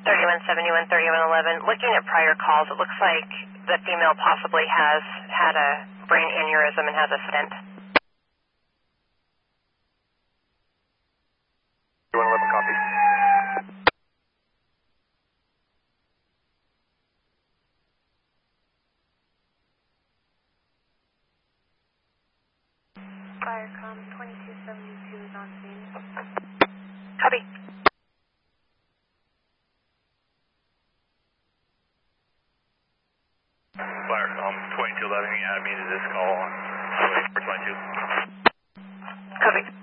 3171, 3111. Looking at prior calls, it looks like the female possibly has had a brain aneurysm and has a stent. 3111, copy. Firecom 2272 is on scene. Copy. Firecom 2211, add me to this call on 422. Copy.